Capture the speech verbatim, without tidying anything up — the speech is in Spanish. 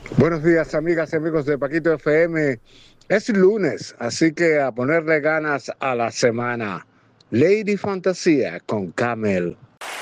Buenos días, amigas y amigos de Paquito F M. Es lunes, así que a ponerle ganas a la semana. Lady Fantasía con Camel.